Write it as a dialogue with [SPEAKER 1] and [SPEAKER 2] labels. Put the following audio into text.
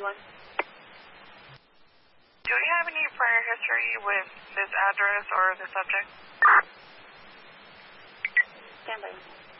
[SPEAKER 1] Do we have any prior history with this address or the subject?
[SPEAKER 2] Stand by.